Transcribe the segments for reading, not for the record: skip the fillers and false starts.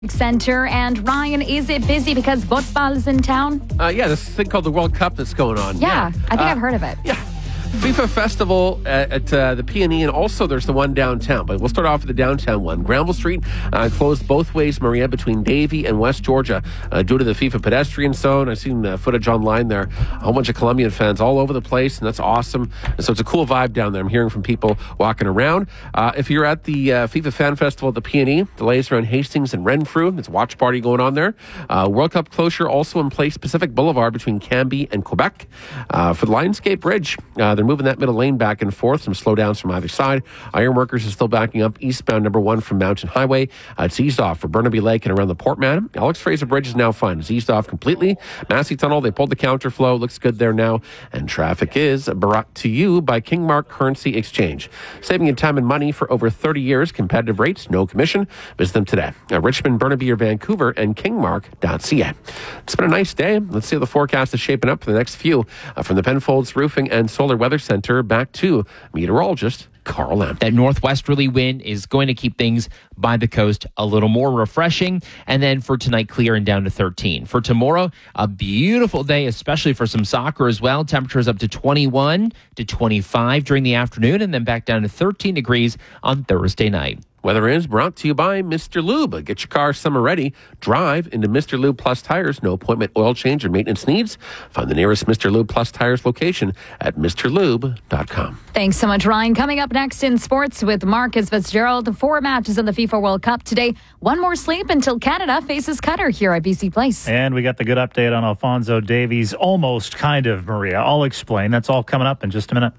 Center. And Ryan, is it busy because football is in town? Yeah, this thing called the World Cup that's going on. Yeah. I think I've heard of it. Yeah. FIFA Festival at the PNE, and also there's the one downtown. But we'll start off with the downtown one. Granville Street closed both ways, Maria, between Davie and West Georgia due to the FIFA pedestrian zone. I've seen footage online there. A whole bunch of Colombian fans all over the place, and that's awesome. And so it's a cool vibe down there. I'm hearing from people walking around. If you're at the FIFA Fan Festival at the PNE, delays around Hastings and Renfrew. There's a watch party going on there. World Cup closure also in place, Pacific Boulevard between Cambie and Quebec. For the Lionsgate Bridge, they're moving that middle lane back and forth. Some slowdowns from either side. Ironworkers is still backing up eastbound number 1 from Mountain Highway. It's eased off for Burnaby Lake and around the Portman. Alex Fraser Bridge is now fine. It's eased off completely. Massey Tunnel, they pulled the counterflow. Looks good there now. And traffic is brought to you by Kingmark Currency Exchange. Saving you time and money for over 30 years. Competitive rates, no commission. Visit them today at Richmond, Burnaby, or Vancouver, and kingmark.ca. It's been a nice day. Let's see how the forecast is shaping up for the next few. From the Penfolds Roofing and Solar Weather Center, back to meteorologist Carl Lamb. That northwesterly wind is going to keep things by the coast a little more refreshing. And then for tonight, clear and down to 13. For tomorrow, a beautiful day, especially for some soccer as well. Temperatures up to 21 to 25 during the afternoon, and then back down to 13 degrees on Thursday night. Weather is brought to you by Mr. Lube. Get your car summer ready. Drive into Mr. Lube Plus Tires. No appointment oil change or maintenance needs. Find the nearest Mr. Lube Plus Tires location at mrlube.com. Thanks so much, Ryan. Coming up next in sports with Marcus Fitzgerald. 4 matches in the FIFA World Cup today. One more sleep until Canada faces Qatar here at BC Place. And we got the good update on Alphonso Davies. Almost, kind of, Maria. I'll explain. That's all coming up in just a minute.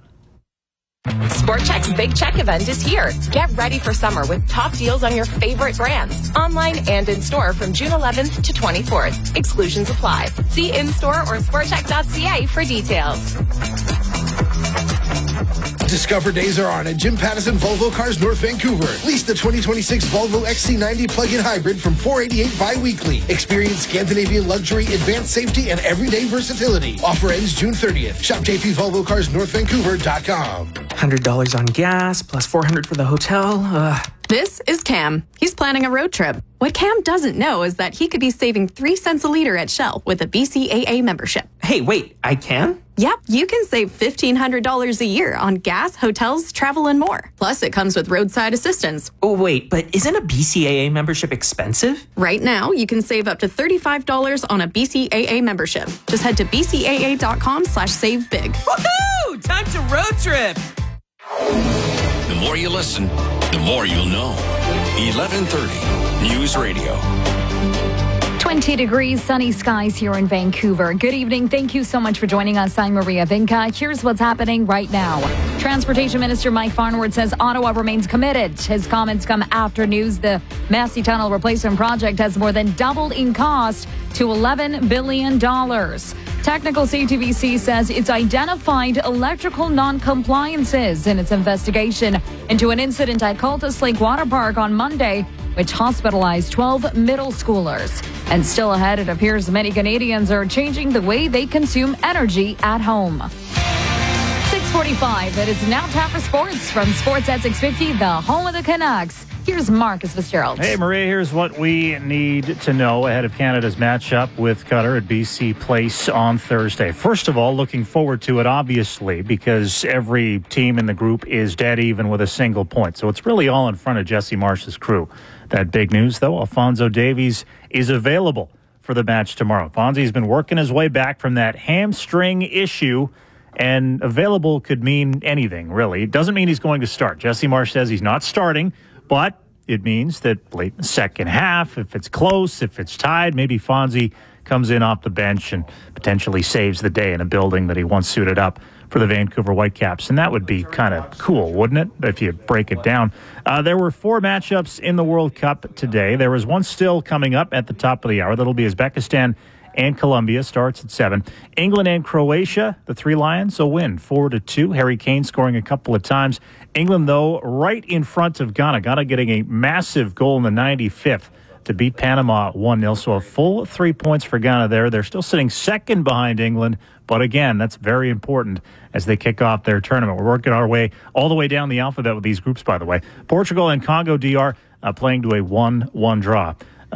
Sport Chek's Big Check event is here. Get ready for summer with top deals on your favorite brands, online and in store from June 11th to 24th. Exclusions apply. See in-store or sportcheck.ca for details. Discover days are on at Jim Pattison Volvo Cars North Vancouver. Lease the 2026 Volvo XC90 plug-in hybrid from $488 bi-weekly. Experience Scandinavian luxury, advanced safety, and everyday versatility. Offer ends June 30th. Shop JP Volvo Cars NorthVancouver.com. $100 on gas plus $400 for the hotel. This is Cam. He's planning a road trip. What Cam doesn't know is that he could be saving 3 cents a liter at Shell with a BCAA membership. Hey, wait, I can? Yep, you can save $1,500 a year on gas, hotels, travel, and more. Plus, it comes with roadside assistance. Oh, wait, but isn't a BCAA membership expensive? Right now, you can save up to $35 on a BCAA membership. Just head to bcaa.com/savebig. Woohoo! Time to road trip! The more you listen, the more you'll know. 1130 News Radio. 20 degrees, sunny skies here in Vancouver. Good evening. Thank you so much for joining us. I'm Maria Vinca. Here's what's happening right now. Transportation Minister Mike Farnworth says Ottawa remains committed. His comments come after news the Massey Tunnel replacement project has more than doubled in cost to $11 billion. Technical CTVC says it's identified electrical non-compliances in its investigation into an incident at Cultus Lake Water Park on Monday, which hospitalized 12 middle schoolers. And still ahead, it appears many Canadians are changing the way they consume energy at home. 6:45, it is now time for sports from Sports at 650, the home of the Canucks. Here's Marcus Fitzgerald. Hey, Maria, here's what we need to know ahead of Canada's matchup with Qatar at BC Place on Thursday. First of all, looking forward to it, obviously, because every team in the group is dead even with a single point. So it's really all in front of Jesse Marsh's crew. That big news, though, Alphonso Davies is available for the match tomorrow. Fonzie's been working his way back from that hamstring issue, and available could mean anything, really. It doesn't mean he's going to start. Jesse Marsh says he's not starting, but it means that late in the second half, if it's close, if it's tied, maybe Fonzie comes in off the bench and potentially saves the day in a building that he once suited up for the Vancouver Whitecaps. And that would be kind of cool, wouldn't it, if you break it down? There were 4 matchups in the World Cup today. There was one still coming up at the top of the hour. That'll be Uzbekistan and Colombia. Starts at 7. England and Croatia, the 3 Lions, a win 4-2. Harry Kane scoring a couple of times. England, though, right in front of Ghana. Ghana getting a massive goal in the 95th to beat Panama 1-0. So a full 3 points for Ghana there. They're still sitting second behind England. But again, that's very important as they kick off their tournament. We're working our way all the way down the alphabet with these groups, by the way. Portugal and Congo DR playing to a 1-1 draw.